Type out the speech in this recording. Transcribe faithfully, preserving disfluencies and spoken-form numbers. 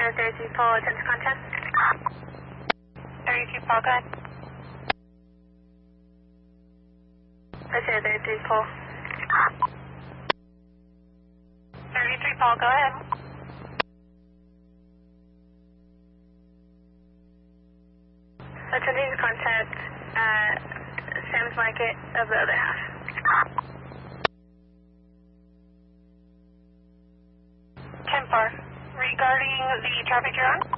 Attention thirty-two Paul, attention contact. thirty-two Paul, go ahead. Attention thirty-three Paul. thirty-three Paul, go ahead. Attention contact at Sam's Market of the other half. ten four. Regarding the traffic you're on?